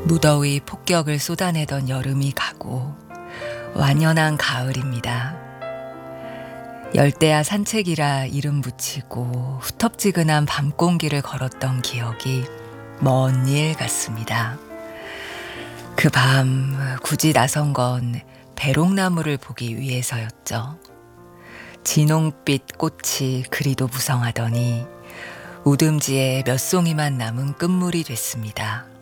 무더위 폭격을 쏟아내던 여름이 가고 완연한 가을입니다. 열대야 산책이라 이름 붙이고 후텁지근한 밤 공기를 걸었던 기억이 먼 일 같습니다. 그 밤 굳이 나선 건 배롱나무를 보기 위해서였죠. 진홍빛 꽃이 그리도 무성하더니 우듬지에 몇 송이만 남은 끝물이 됐습니다.